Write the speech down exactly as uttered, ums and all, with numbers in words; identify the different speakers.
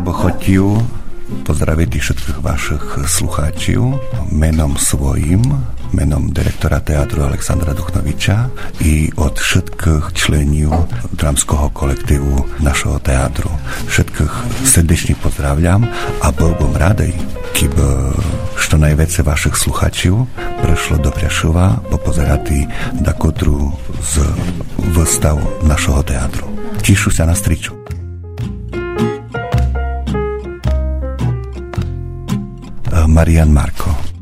Speaker 1: by хотів pozdraviti všetkých vašich slucháčov menom svojim, menom direktora teatru Alexandra Duchnoviča i od všetkých členov dramského kolektívu našeho teatru. Všetkých srdečne pozdravljam a bol bom radej, keby što najviac vašich slucháčov prešlo do Prešova popozerati da kotru z výstav našeho teatru. Tišu sa na striču. Marian Marko.